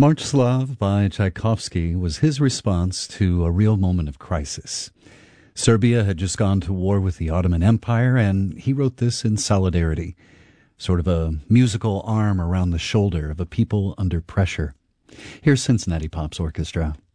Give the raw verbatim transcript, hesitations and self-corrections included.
March Slav by Tchaikovsky was his response to a real moment of crisis. Serbia had just gone to war with the Ottoman Empire, and he wrote this in solidarity, sort of a musical arm around the shoulder of a people under pressure. Here's Cincinnati Pops Orchestra.